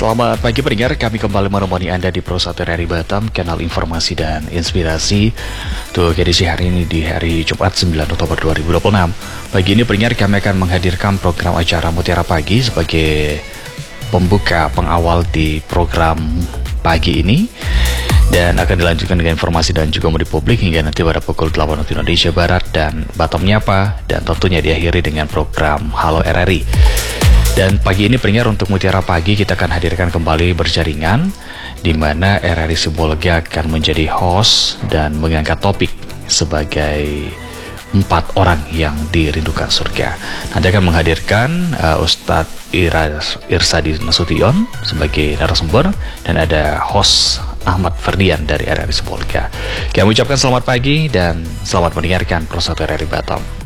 Selamat pagi pendengar, kami kembali menemani Anda di Pro 1 RRI Batam, kanal informasi dan inspirasi. Untuk edisi hari ini di hari Jumat 9 Oktober 2026. Pagi ini pendengar, kami akan menghadirkan program acara Mutiara Pagi sebagai pembuka pengawal di program pagi ini. Dan akan dilanjutkan dengan informasi dan juga mudi publik hingga nanti pada pukul 8 waktu Indonesia Barat dan Batam Nyapa. Dan tentunya diakhiri dengan program Halo RRI. Dan pagi ini pendengar, untuk Mutiara Pagi kita akan hadirkan kembali berjaringan di mana RRI Sibolga akan menjadi host dan mengangkat topik sebagai 4 orang yang dirindukan surga. Nanti akan menghadirkan Ustadz Irsadi Nasution sebagai narasumber dan ada host Ahmad Ferdian dari RRI Sibolga. Kami ucapkan selamat pagi dan selamat mendengarkan Pro 1 RRI Batam.